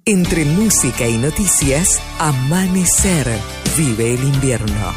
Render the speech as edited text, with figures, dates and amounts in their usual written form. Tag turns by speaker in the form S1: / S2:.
S1: Entre música y noticias, Amanecer. Vive el invierno.